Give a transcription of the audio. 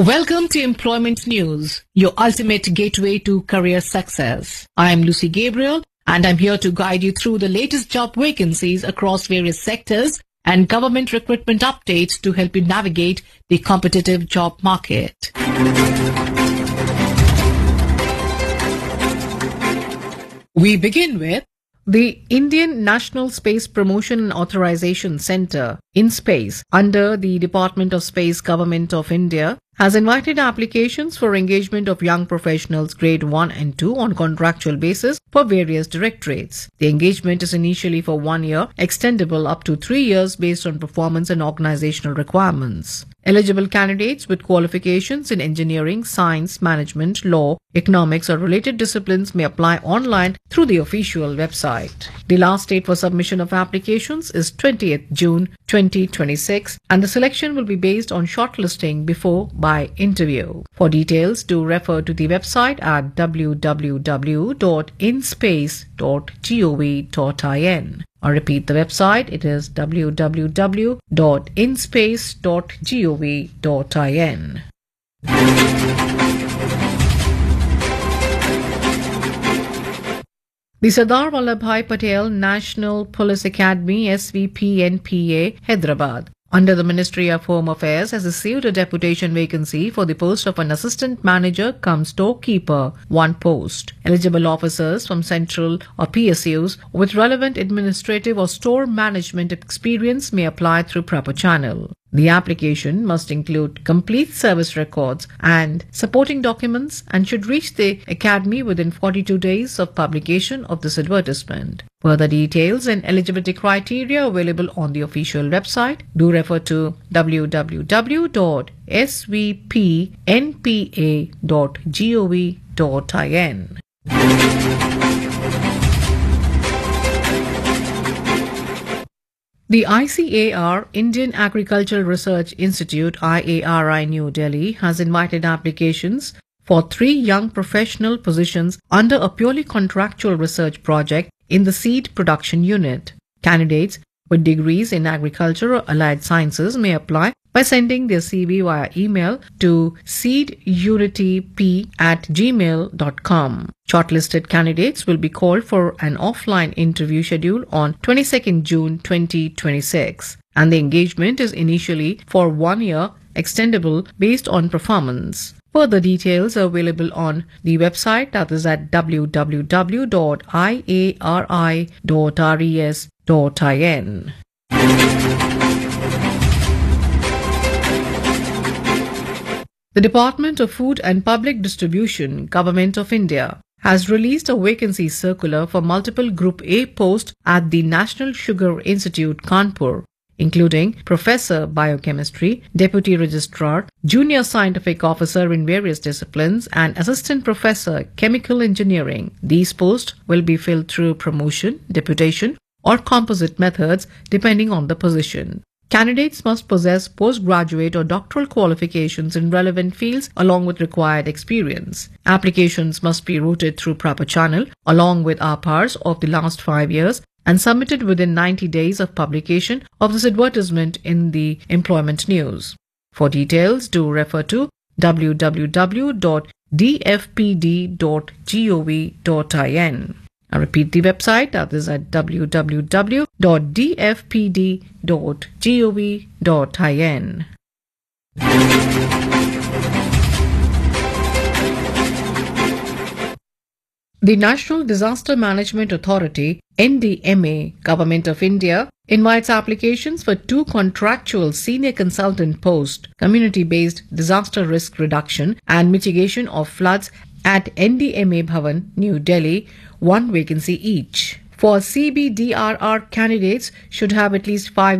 Welcome to Employment News, your ultimate gateway to career success. I am Lucy Gabriel, and I'm here to guide you through the latest job vacancies across various sectors and government recruitment updates to help you navigate the competitive job market. We begin with the Indian National Space Promotion and Authorization Centre, INSPACe, under the Department of Space Government of India, has invited applications for engagement of young professionals grade 1 and 2 on contractual basis for various directorates. The engagement is initially for 1 year, extendable up to 3 years based on performance and organizational requirements. Eligible candidates with qualifications in engineering, science, management, law, economics or related disciplines may apply online through the official website. The last date for submission of applications is 20th June 2026 and the selection will be based on shortlisting before by interview. For details, do refer to the website at www.inspace.gov.in. I repeat the website, it is www.inspace.gov.in. The Sardar Vallabhbhai Patel National Police Academy SVP-NPA, Hyderabad, under the Ministry of Home Affairs, has received a deputation vacancy for the post of an assistant manager cum storekeeper, one post. Eligible officers from central or PSUs with relevant administrative or store management experience may apply through proper channel. The application must include complete service records and supporting documents and should reach the Academy within 42 days of publication of this advertisement. Further details and eligibility criteria available on the official website. Do refer to www.svpnpa.gov.in. The ICAR, Indian Agricultural Research Institute, IARI, New Delhi, has invited applications for 3 young professional positions under a purely contractual research project in the seed production unit. Candidates with degrees in agriculture or allied sciences may apply by sending their CV via email to seedunityp@gmail.com. Shortlisted candidates will be called for an offline interview schedule on 22nd June 2026, and the engagement is initially for 1 year, extendable based on performance. Further details are available on the website, that is at www.iari.res.in. The Department of Food and Public Distribution, Government of India, has released a vacancy circular for multiple Group A posts at the National Sugar Institute, Kanpur, including Professor Biochemistry, Deputy Registrar, Junior Scientific Officer in various disciplines, and Assistant Professor Chemical Engineering. These posts will be filled through promotion, deputation, or composite methods depending on the position. Candidates must possess postgraduate or doctoral qualifications in relevant fields along with required experience. Applications must be routed through proper channel along with APARs of the last 5 years and submitted within 90 days of publication of this advertisement in the Employment News. For details, do refer to www.dfpd.gov.in. I repeat the website, that is at www.dfpd.gov.in. The National Disaster Management Authority, NDMA, Government of India, invites applications for 2 contractual senior consultant posts, community-based disaster risk reduction and mitigation of floods at NDMA Bhavan, New Delhi, 1 vacancy each. For CBDRR, candidates should have at least 5